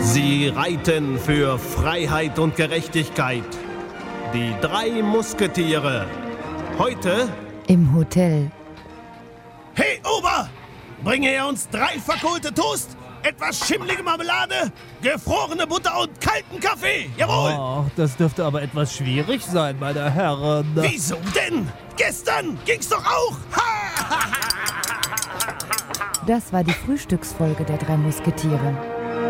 Sie reiten für Freiheit und Gerechtigkeit. Die 3 Musketiere. Heute im Hotel. Hey, Ober! Bringe er uns 3 verkohlte Toast, etwas schimmlige Marmelade, gefrorene Butter und kalten Kaffee. Jawohl! Oh, das dürfte aber etwas schwierig sein, meine Herren. Wieso denn? Gestern ging's doch auch! Ha! Das war die Frühstücksfolge der 3 Musketiere.